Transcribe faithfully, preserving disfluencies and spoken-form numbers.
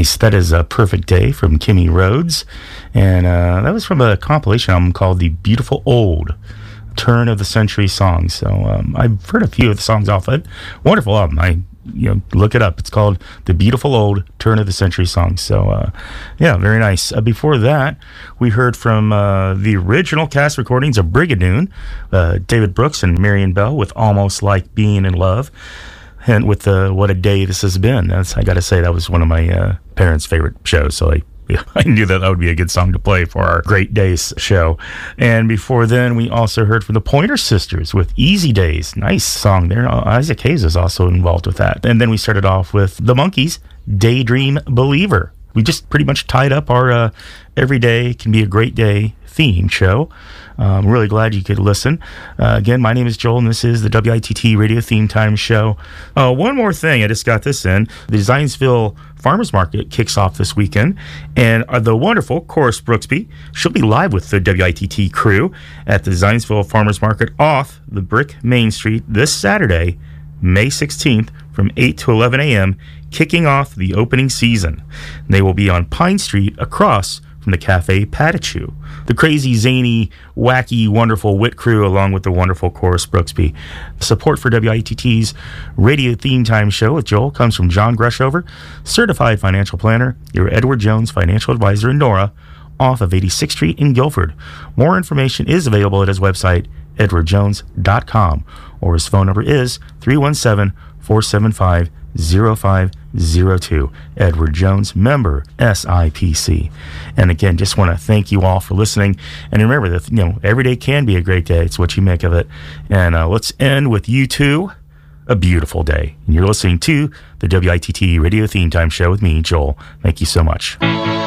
Nice. That is A Perfect Day from Kimmy Rhodes. And uh, that was from a compilation album called The Beautiful Old Turn of the Century Songs. So um, I've heard a few of the songs off it. Wonderful album. I you know look it up. It's called The Beautiful Old Turn of the Century Songs. So uh, yeah, very nice. Uh, before that, we heard from uh, the original cast recordings of Brigadoon, uh, David Brooks and Marion Bell with Almost Like Being in Love. And with the What a Day This Has Been. That's, I got to say, that was one of my uh, parents' favorite shows. So I, yeah, I knew that that would be a good song to play for our Great Days show. And before then, we also heard from the Pointer Sisters with Easy Days. Nice song there. Isaac Hayes is also involved with that. And then we started off with the Monkees, Daydream Believer. We just pretty much tied up our uh, Every Day Can Be a Great Day theme show. I'm really glad you could listen. Uh, again, my name is Joel, and this is the W I T T Radio Theme Time Show. Uh, one more thing, I just got this in. The Zionsville Farmers Market kicks off this weekend, and uh, the wonderful Chorus Brooksby, she'll be live with the W I T T crew at the Zionsville Farmers Market off the Brick Main Street this Saturday, May sixteenth, from eight to eleven a.m., kicking off the opening season. And they will be on Pine Street across from the Cafe Patachou. The crazy, zany, wacky, wonderful Wit crew, along with the wonderful Chorus Brooksby. Support for W I T T's Radio Theme Time Show with Joel comes from John Grushover, Certified Financial Planner, your Edward Jones Financial Advisor in Nora, off of eighty-sixth Street in Guilford. More information is available at his website, edward jones dot com, or his phone number is three one seven, four seven five, zero five zero two. Edward Jones, member S I P C. And again, just want to thank you all for listening. And remember that, you know, every day can be a great day. It's what you make of it. And uh, let's end with U two, A Beautiful Day. And you're listening to the W I T T Radio Theme Time Show with me, Joel. Thank you so much.